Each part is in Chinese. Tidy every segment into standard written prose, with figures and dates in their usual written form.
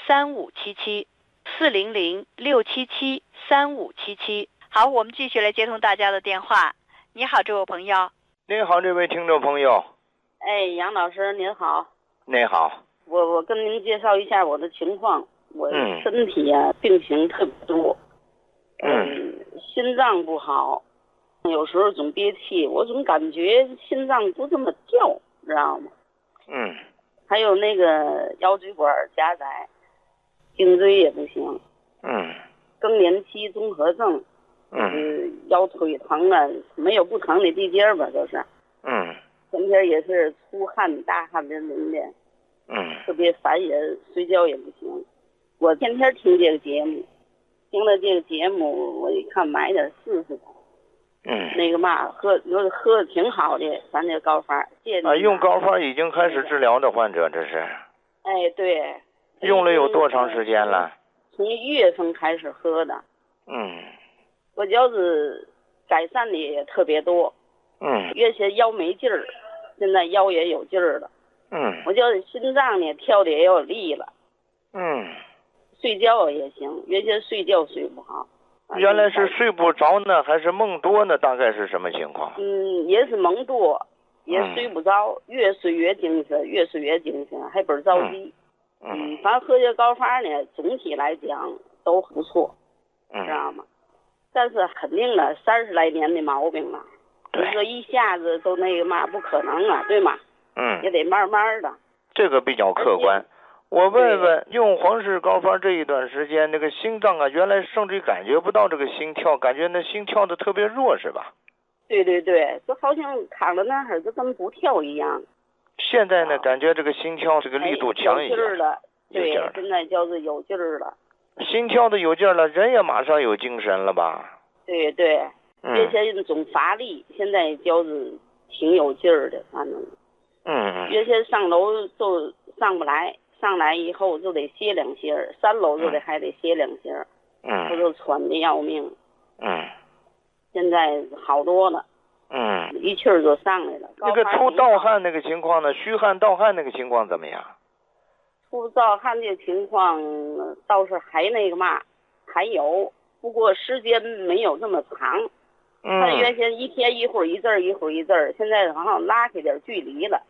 400-677-3577。好，我们继续来接通大家的电话。你好，这位朋友。 您好，这位听众朋友。 哎，杨老师您好。 您好。 我跟您介绍一下我的情况。我身体啊，病情特别多。心脏不好，有时候总憋气，我总感觉心脏不这么跳，知道吗？还有那个腰椎管狭窄，颈椎也不行。更年期综合症。腰腿疼啊，没有不疼的地界吧，都是。天天也是出汗大汗淋淋的。特别烦人，睡觉也不行。我天天听这个节目，听了这个节目，我一看买点试试吧。那个嘛，喝的挺好的，咱这高发。 用高发已经开始治疗的患者，这是。 哎，对。 用了有多长时间了？ 从1月份开始喝的。我就是改善的也特别多。原先腰没劲儿，现在腰也有劲儿了。我就是心脏呢跳的也有力了。睡觉也行，原先睡觉睡不好。 原来是睡不着呢，还是梦多呢？大概是什么情况？ 也是梦多，也睡不着，越睡越精神，越睡越精神，还倍儿着急。反正喝这高发呢，总体来讲都不错，知道吗？但是肯定了，30来年的毛病了，你说一下子都那个嘛，不可能啊，对吗？也得慢慢的。 这个比较客观。我问问，用黄氏高发这一段时间，那个心脏啊，原来甚至感觉不到这个心跳，感觉那心跳的特别弱，是吧？ 对对对，就好像躺在那儿就跟不跳一样。 现在呢，感觉这个心跳这个力度强一点。 有劲儿了，对，现在就是有劲儿了。 心跳的有劲儿了，人也马上有精神了吧？ 对对，原先总乏力，现在就是挺有劲儿的，反正。原先上楼就上不来，上来以后就得歇2歇，3楼就还得歇2歇。我就喘的要命。现在好多了。一气儿就上来了。 那个出盗汗那个情况呢？虚汗盗汗那个情况怎么样？ 出盗汗这情况倒是还那个嘛，还有，不过时间没有这么长。他原先一天一会儿一阵儿一会儿一阵儿，现在好像拉开点距离了。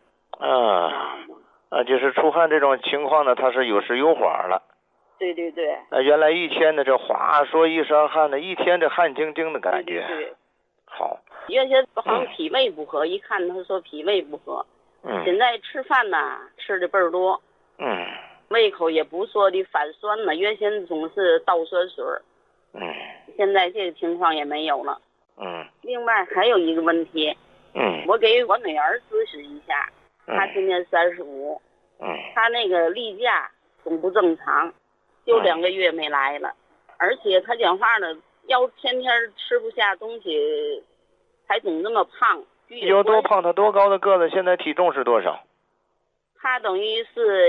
就是出汗这种情况呢，它是有时有缓了。 对对对。 原来一天的这哗说一身汗的，一天这汗晶晶的感觉。 对。 好。 原先好像脾胃不和，一看他说脾胃不和。现在吃饭呢，吃的倍儿多。胃口也不说的反酸了，原先总是倒酸水。现在这个情况也没有了。另外还有一个问题。我给我女儿咨询一下，她今年35。她那个例假总不正常，就2个月没来了，而且她讲话呢，要天天吃不下东西，还总这么胖。 有多胖？她多高的个子？现在体重是多少？ 她等于是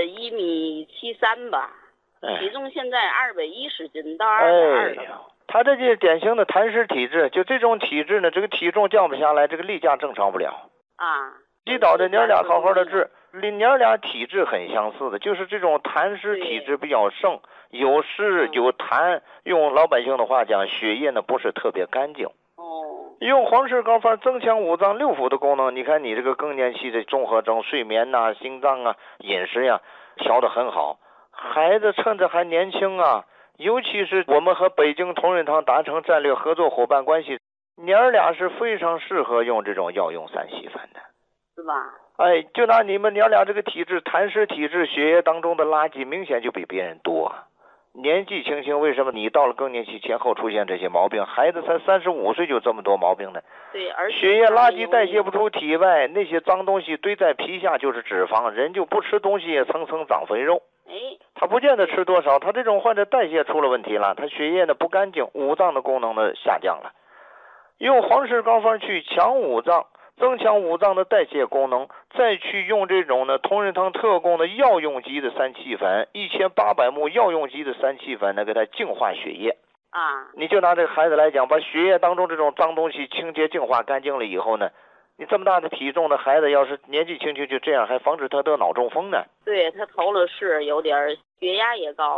1.73米吧，体重现在210斤到220了。 他这就是典型的痰湿体质，就这种体质呢，这个体重降不下来，这个例假正常不了。你导着娘俩好好的治，娘俩体质很相似的，就是这种痰湿体质比较盛，有湿有痰，用老百姓的话讲，血液呢不是特别干净。用黄氏高发增强五脏六腑的功能，你看你这个更年期的综合征，睡眠呐、心脏啊、饮食呀，调得很好。孩子趁着还年轻啊。尤其是我们和北京同仁堂达成战略合作伙伴关系，娘俩是非常适合用这种药用3稀饭的， 是吧？ 就拿你们娘俩这个体质，痰湿体质，血液当中的垃圾明显就比别人多。年纪轻轻，为什么你到了更年期前后出现这些毛病？孩子才35岁就这么多毛病呢？ 对，而且血液垃圾代谢不出体外，那些脏东西堆在皮下就是脂肪，人就不吃东西也层层长肥肉。他不见得吃多少，他这种患者代谢出了问题了，他血液呢不干净，五脏的功能呢下降了。用黄氏高方去强五脏，增强五脏的代谢功能，再去用这种呢同仁堂特供的药用级的3七粉，1800目药用级的3七粉呢，给它净化血液。你就拿这个孩子来讲，把血液当中这种脏东西清洁净化干净了以后呢，你这么大的体重的孩子，要是年纪轻轻就这样，还防止他得脑中风呢。 对，他头了是有点血压也高。